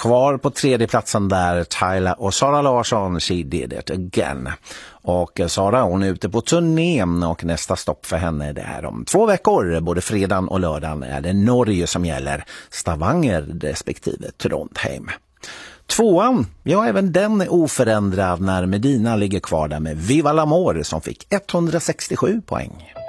Kvar på tredje platsen där Tyla och Sara Larsson, She Did It Again. Och Sara, hon är ute på turnén och nästa stopp för henne är det här om 2 veckor. Både fredagen och lördagen är det Norge som gäller, Stavanger respektive Trondheim. 2:an, ja även den är oförändrad när Medina ligger kvar där med Viva l'Amore som fick 167 poäng.